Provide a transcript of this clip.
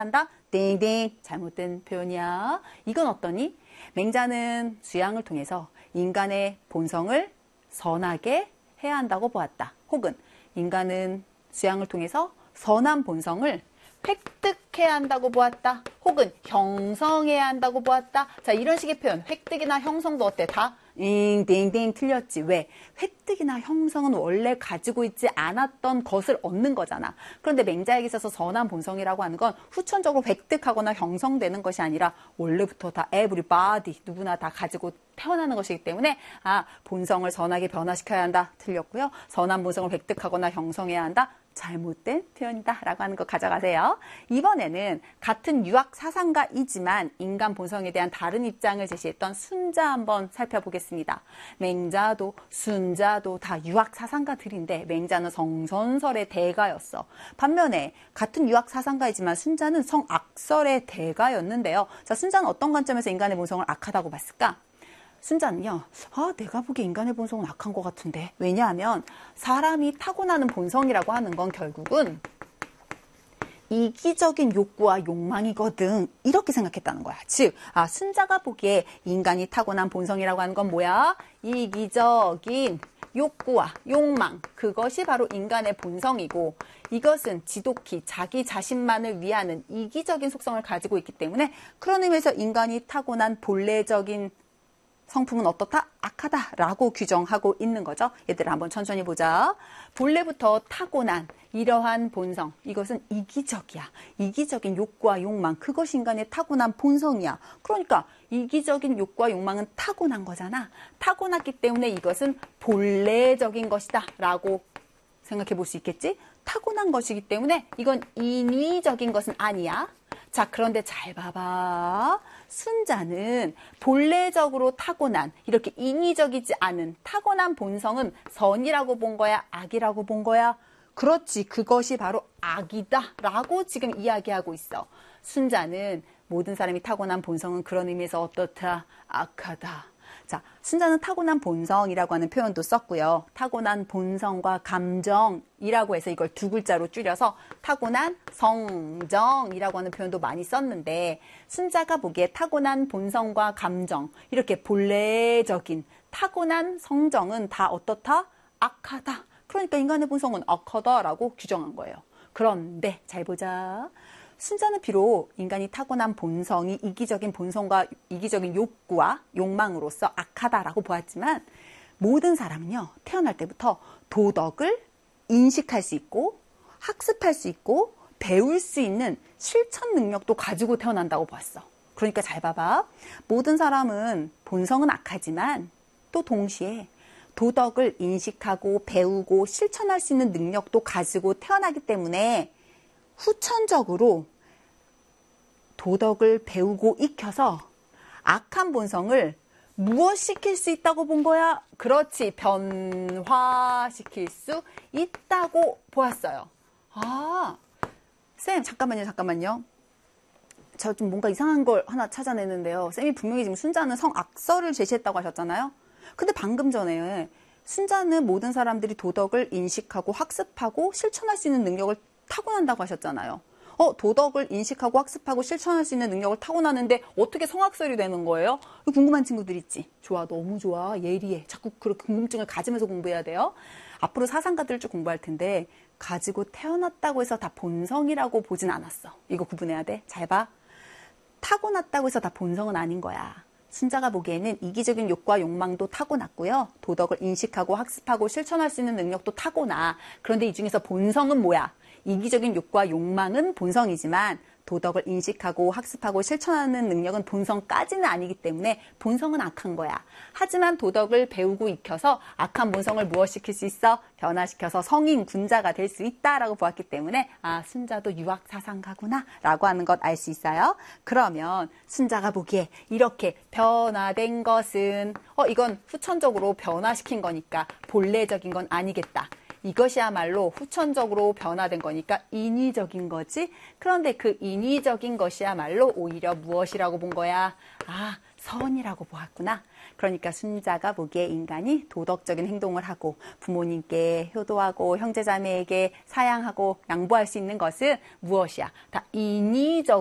한다. 띵띵. 잘못된 표현이야. 이건 어떠니? 맹자는 수양을 통해서 인간의 본성을 선하게 해야 한다고 보았다. 혹은 인간은 수양을 통해서 선한 본성을 획득해야 한다고 보았다. 혹은 형성해야 한다고 보았다. 자, 이런 식의 표현. 획득이나 형성도 어때? 다 띵띵띵 틀렸지. 왜? 획득이나 형성은 원래 가지고 있지 않았던 것을 얻는 거잖아. 그런데 맹자에게 있어서 선한 본성이라고 하는 건 후천적으로 획득하거나 형성되는 것이 아니라 원래부터 다 everybody 누구나 다 가지고 태어나는 것이기 때문에 본성을 선하게 변화시켜야 한다. 틀렸고요. 선한 본성을 획득하거나 형성해야 한다. 잘못된 표현이다 라고 하는 거 가져가세요. 이번에는 같은 유학 사상가이지만 인간 본성에 대한 다른 입장을 제시했던 순자 한번 살펴보겠습니다. 맹자도 순자도 다 유학 사상가들인데 맹자는 성선설의 대가였어. 반면에 같은 유학 사상가이지만 순자는 성악설의 대가였는데요. 자, 순자는 어떤 관점에서 인간의 본성을 악하다고 봤을까? 순자는요, 내가 보기에 인간의 본성은 악한 것 같은데. 왜냐하면 사람이 타고나는 본성이라고 하는 건 결국은 이기적인 욕구와 욕망이거든. 이렇게 생각했다는 거야. 즉, 순자가 보기에 인간이 타고난 본성이라고 하는 건 뭐야? 이기적인 욕구와 욕망. 그것이 바로 인간의 본성이고 이것은 지독히 자기 자신만을 위하는 이기적인 속성을 가지고 있기 때문에 그런 의미에서 인간이 타고난 본래적인 성품은 어떻다? 악하다라고 규정하고 있는 거죠. 얘들아 한번 천천히 보자. 본래부터 타고난 이러한 본성, 이것은 이기적이야. 이기적인 욕구와 욕망, 그것이 인간의 타고난 본성이야. 그러니까 이기적인 욕구와 욕망은 타고난 거잖아. 타고났기 때문에 이것은 본래적인 것이다 라고 생각해 볼 수 있겠지? 타고난 것이기 때문에 이건 인위적인 것은 아니야. 자, 그런데 잘 봐봐. 순자는 본래적으로 타고난, 이렇게 인위적이지 않은 타고난 본성은 선이라고 본 거야? 악이라고 본 거야? 그렇지, 그것이 바로 악이다 라고 지금 이야기하고 있어. 순자는 모든 사람이 타고난 본성은 그런 의미에서 어떻다? 악하다. 자, 순자는 타고난 본성이라고 하는 표현도 썼고요. 타고난 본성과 감정이라고 해서 이걸 두 글자로 줄여서 타고난 성정이라고 하는 표현도 많이 썼는데 순자가 보기에 타고난 본성과 감정, 이렇게 본래적인 타고난 성정은 다 어떻다? 악하다. 그러니까 인간의 본성은 악하다라고 규정한 거예요. 그런데 잘 보자. 순자는 비록 인간이 타고난 본성이 이기적인 본성과 이기적인 욕구와 욕망으로서 악하다라고 보았지만 모든 사람은요, 태어날 때부터 도덕을 인식할 수 있고 학습할 수 있고 배울 수 있는 실천 능력도 가지고 태어난다고 보았어. 그러니까 잘 봐봐. 모든 사람은 본성은 악하지만 또 동시에 도덕을 인식하고 배우고 실천할 수 있는 능력도 가지고 태어나기 때문에 후천적으로 도덕을 배우고 익혀서 악한 본성을 무엇시킬 수 있다고 본 거야? 그렇지, 변화시킬 수 있다고 보았어요. 쌤, 잠깐만요. 저 좀 뭔가 이상한 걸 하나 찾아내는데요. 쌤이 분명히 지금 순자는 성악설을 제시했다고 하셨잖아요. 근데 방금 전에 순자는 모든 사람들이 도덕을 인식하고 학습하고 실천할 수 있는 능력을 타고난다고 하셨잖아요. 도덕을 인식하고 학습하고 실천할 수 있는 능력을 타고나는데 어떻게 성악설이 되는 거예요? 궁금한 친구들 있지? 좋아, 너무 좋아, 예리해. 자꾸 그렇게 궁금증을 가지면서 공부해야 돼요. 앞으로 사상가들을 쭉 공부할 텐데 가지고 태어났다고 해서 다 본성이라고 보진 않았어. 이거 구분해야 돼. 잘 봐. 타고났다고 해서 다 본성은 아닌 거야. 순자가 보기에는 이기적인 욕구와 욕망도 타고났고요. 도덕을 인식하고 학습하고 실천할 수 있는 능력도 타고나. 그런데 이 중에서 본성은 뭐야? 이기적인 욕구와 욕망은 본성이지만 도덕을 인식하고 학습하고 실천하는 능력은 본성까지는 아니기 때문에 본성은 악한 거야. 하지만 도덕을 배우고 익혀서 악한 본성을 무엇시킬 수 있어? 변화시켜서 성인 군자가 될 수 있다라고 보았기 때문에 순자도 유학사상가구나 라고 하는 것 알 수 있어요. 그러면 순자가 보기에 이렇게 변화된 것은 이건 후천적으로 변화시킨 거니까 본래적인 건 아니겠다. 이것이야말로 후천적으로 변화된 거니까 인위적인 거지. 그런데 그 인위적인 것이야말로 오히려 무엇이라고 본 거야? 선이라고 보았구나. 그러니까 순자가 보기에 인간이 도덕적인 행동을 하고 부모님께 효도하고 형제자매에게 사양하고 양보할 수 있는 것은 무엇이야? 다 인위적